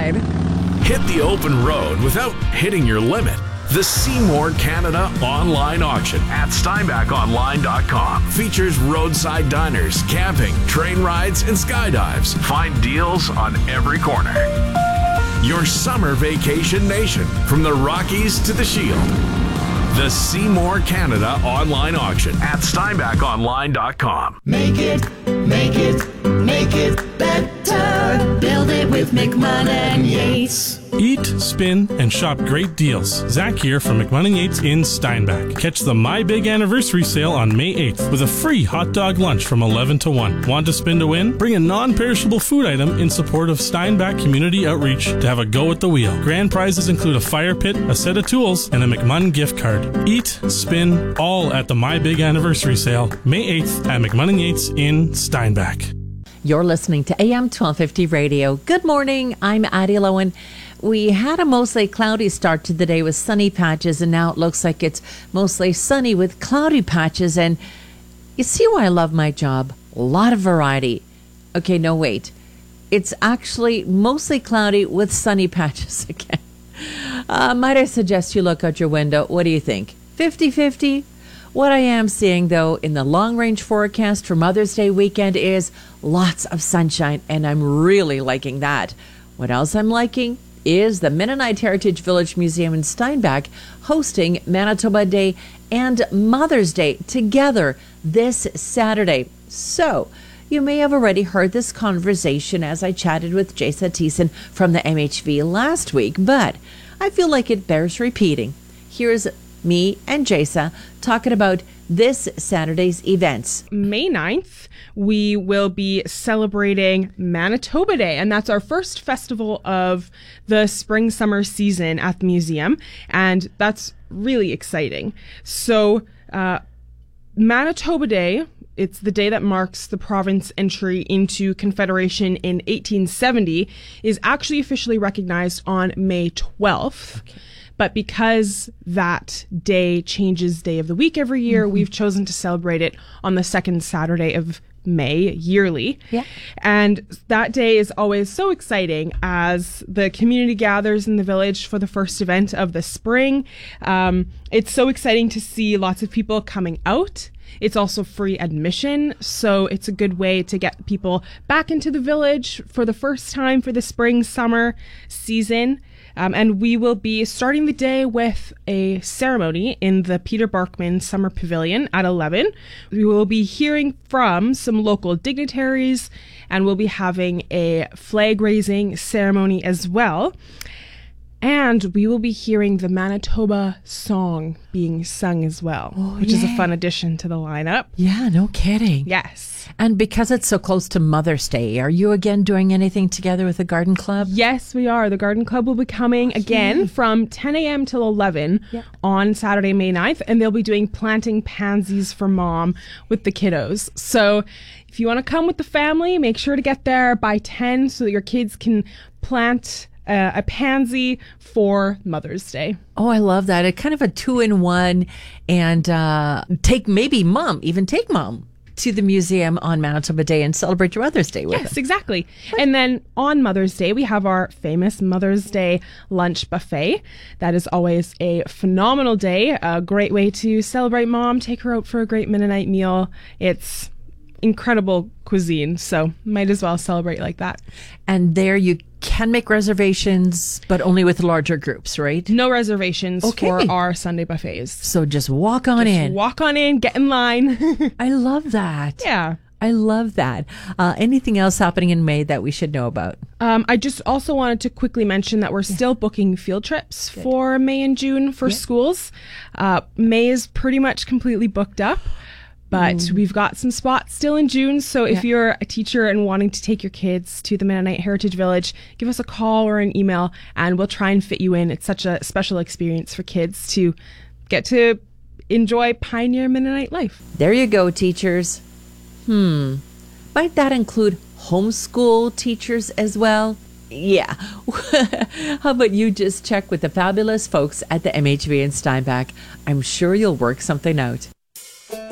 ride. Hit the open road without hitting your limit. The Seymour Canada online auction at steinbackonline.com features roadside diners, camping, train rides, and skydives. Find deals on every corner. Your summer vacation nation, from the Rockies to the Shield. The Seymour Canada online auction at steinbackonline.com. Make it better. Build it with McMahon & Yates. Eat, spin, and shop great deals. Zach here from McMahon & Yates in Steinbach. Catch the My Big Anniversary Sale on May 8th with a free hot dog lunch from 11 to 1. Want to spin to win? Bring a non-perishable food item in support of Steinbach Community Outreach to have a go at the wheel. Grand prizes include a fire pit, a set of tools, and a McMahon gift card. Eat, spin, all at the My Big Anniversary Sale, May 8th at McMahon & Yates in Steinbach. You're listening to AM 1250 Radio. Good morning. I'm Addie Lowen. We had a mostly cloudy start to the day with sunny patches, and now it looks like it's mostly sunny with cloudy patches. And you see why I love my job? A lot of variety. Okay, no, wait. It's actually mostly cloudy with sunny patches again. Might I suggest you look out your window? What do you think? 50-50? What I am seeing, though, in the long-range forecast for Mother's Day weekend is lots of sunshine, and I'm really liking that. What else I'm liking is the Mennonite Heritage Village Museum in Steinbach hosting Manitoba Day and Mother's Day together this Saturday. So, you may have already heard this conversation as I chatted with Jasa Thiessen from the MHV last week, but I feel like it bears repeating. Here's me and Jasa talking about this Saturday's events. May 9th, we will be celebrating Manitoba Day, and that's our first festival of the spring-summer season at the museum, and that's really exciting. So, Manitoba Day, it's the day that marks the province entry into Confederation in 1870, is actually officially recognized on May 12th. Okay. But because that day changes day of the week every year, we've chosen to celebrate it on the second Saturday of May yearly. Yeah. And that day is always so exciting as the community gathers in the village for the first event of the spring. It's so exciting to see lots of people coming out. It's also free admission, so it's a good way to get people back into the village for the first time for the spring-summer season. And we will be starting the day with a ceremony in the Peter Barkman Summer Pavilion at 11. We will be hearing from some local dignitaries, and we'll be having a flag-raising ceremony as well. And we will be hearing the Manitoba song being sung as well, which is a fun addition to the lineup. Yeah, no kidding. Yes. And because it's so close to Mother's Day, are you again doing anything together with the Garden Club? Yes, we are. The Garden Club will be coming again from 10 a.m. till 11 on Saturday, May 9th, and they'll be doing planting pansies for mom with the kiddos. So if you want to come with the family, make sure to get there by 10 so that your kids can plant a pansy for Mother's Day. Oh, I love that. It's kind of a 2-in-1, and take mom to the museum on Manitoba Day and celebrate your Mother's Day with Yes, exactly. And then on Mother's Day, we have our famous Mother's Day lunch buffet. That is always a phenomenal day, a great way to celebrate mom, take her out for a great Mennonite meal. It's incredible cuisine, so might as well celebrate like that. And there you can make reservations, but only with larger groups, right? No reservations for our Sunday buffets. So just walk on in. Walk on in, get in line. I love that. Yeah. I love that. Anything else happening in May that we should know about? I just also wanted to quickly mention that we're still booking field trips for May and June for schools. May is pretty much completely booked up. But we've got some spots still in June. So if you're a teacher and wanting to take your kids to the Mennonite Heritage Village, give us a call or an email and we'll try and fit you in. It's such a special experience for kids to get to enjoy pioneer Mennonite life. There you go, teachers. Might that include homeschool teachers as well? Yeah. How about you just check with the fabulous folks at the MHV in Steinbach? I'm sure you'll work something out.